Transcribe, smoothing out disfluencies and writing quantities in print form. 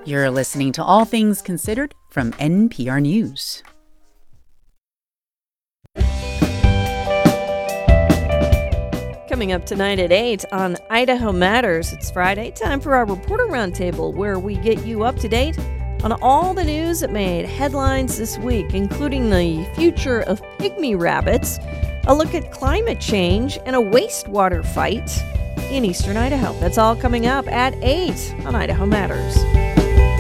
You're listening to All Things Considered from NPR News. Coming up tonight at 8 on Idaho Matters. It's Friday, time for our Reporter Roundtable, where we get you up to date on all the news that made headlines this week, including the future of pygmy rabbits, a look at climate change, and a wastewater fight in eastern Idaho. That's all coming up at 8 on Idaho Matters.